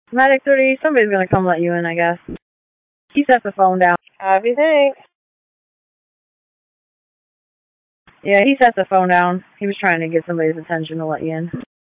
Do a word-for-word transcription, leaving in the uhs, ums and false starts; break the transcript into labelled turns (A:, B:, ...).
A: Medic three, somebody's gonna come let you in, I guess. He set the phone down.
B: Copy, thanks.
A: Yeah, he set the phone down. He was trying to get somebody's attention to let you in.